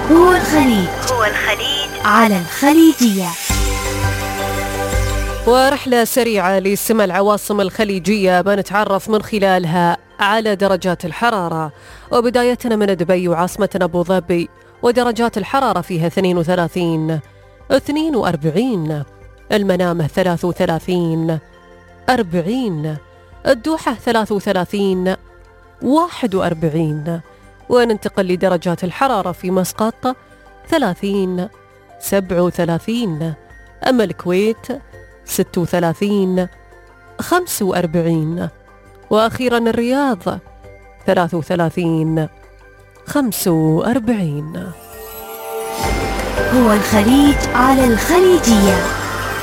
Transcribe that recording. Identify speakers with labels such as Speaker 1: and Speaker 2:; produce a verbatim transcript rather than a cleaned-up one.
Speaker 1: هو الخليج هو الخليج على الخليجية.
Speaker 2: ورحلة سريعة لسمع العواصم الخليجية بنتعرف من خلالها على درجات الحرارة، وبدايتنا من دبي وعاصمتنا أبو ظبي، ودرجات الحرارة فيها اثنين وثلاثين، اثنين وأربعين، المنامة ثلاث وثلاثين، أربعين، الدوحة ثلاث وثلاثين، واحد وأربعين. وننتقل لدرجات الحرارة في مسقط ثلاثين، سبع وثلاثين، أما الكويت ست وثلاثين، خمس وأربعين، وأخيرا الرياض ثلاث وثلاثين، خمس وأربعين.
Speaker 1: هو الخليج على الخليجية.